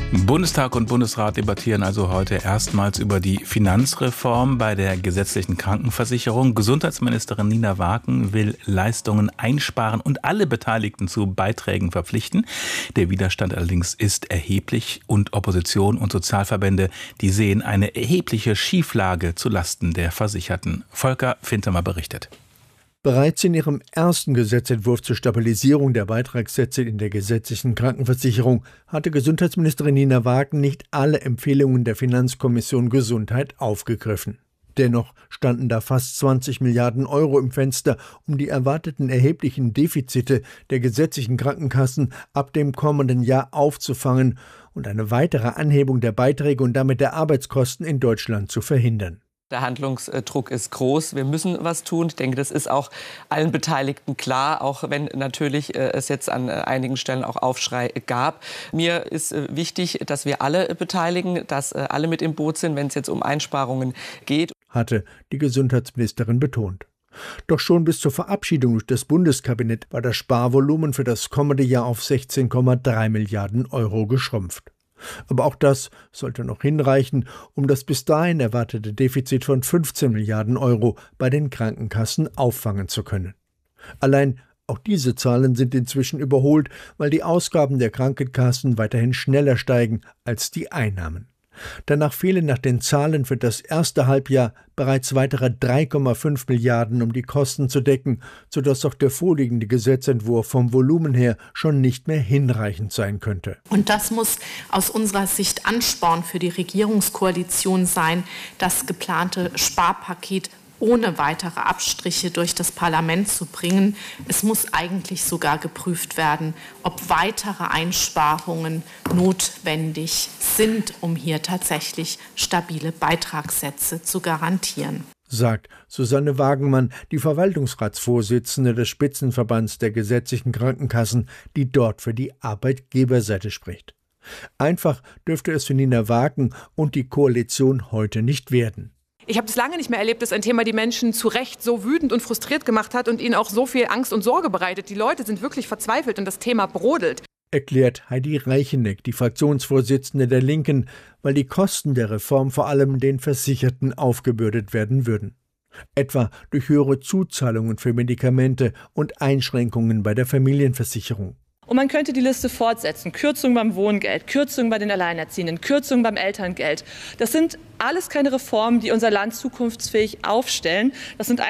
Bundestag und Bundesrat debattieren also heute erstmals über die Finanzreform bei der gesetzlichen Krankenversicherung. Gesundheitsministerin Nina Wagen will Leistungen einsparen und alle Beteiligten zu Beiträgen verpflichten. Der Widerstand allerdings ist erheblich und Opposition und Sozialverbände, die sehen eine erhebliche Schieflage zulasten der Versicherten. Volker Fintermer berichtet. Bereits in ihrem ersten Gesetzentwurf zur Stabilisierung der Beitragssätze in der gesetzlichen Krankenversicherung hatte Gesundheitsministerin Nina Wagen nicht alle Empfehlungen der Finanzkommission Gesundheit aufgegriffen. Dennoch standen da fast 20 Milliarden Euro im Fenster, um die erwarteten erheblichen Defizite der gesetzlichen Krankenkassen ab dem kommenden Jahr aufzufangen und eine weitere Anhebung der Beiträge und damit der Arbeitskosten in Deutschland zu verhindern. Der Handlungsdruck ist groß. Wir müssen was tun. Ich denke, das ist auch allen Beteiligten klar, auch wenn natürlich es jetzt an einigen Stellen auch Aufschrei gab. Mir ist wichtig, dass wir alle beteiligen, dass alle mit im Boot sind, wenn es jetzt um Einsparungen geht, hatte die Gesundheitsministerin betont. Doch schon bis zur Verabschiedung durch das Bundeskabinett war das Sparvolumen für das kommende Jahr auf 16,3 Milliarden Euro geschrumpft. Aber auch das sollte noch hinreichen, um das bis dahin erwartete Defizit von 15 Milliarden Euro bei den Krankenkassen auffangen zu können. Allein auch diese Zahlen sind inzwischen überholt, weil die Ausgaben der Krankenkassen weiterhin schneller steigen als die Einnahmen. Danach fehlen nach den Zahlen für das erste Halbjahr bereits weitere 3,5 Milliarden, um die Kosten zu decken, sodass auch der vorliegende Gesetzentwurf vom Volumen her schon nicht mehr hinreichend sein könnte. Und das muss aus unserer Sicht Ansporn für die Regierungskoalition sein, das geplante Sparpaket ohne weitere Abstriche durch das Parlament zu bringen. Es muss eigentlich sogar geprüft werden, ob weitere Einsparungen notwendig sind, um hier tatsächlich stabile Beitragssätze zu garantieren, sagt Susanne Wagenmann, die Verwaltungsratsvorsitzende des Spitzenverbands der gesetzlichen Krankenkassen, die dort für die Arbeitgeberseite spricht. Einfach dürfte es für Nina Wagen und die Koalition heute nicht werden. Ich habe es lange nicht mehr erlebt, dass ein Thema die Menschen zu Recht so wütend und frustriert gemacht hat und ihnen auch so viel Angst und Sorge bereitet. Die Leute sind wirklich verzweifelt und das Thema brodelt, erklärt Heidi Reicheneck, die Fraktionsvorsitzende der Linken, weil die Kosten der Reform vor allem den Versicherten aufgebürdet werden würden. Etwa durch höhere Zuzahlungen für Medikamente und Einschränkungen bei der Familienversicherung. Und man könnte die Liste fortsetzen. Kürzungen beim Wohngeld, Kürzungen bei den Alleinerziehenden, Kürzungen beim Elterngeld. Das sind alles keine Reformen, die unser Land zukunftsfähig aufstellen. Das sind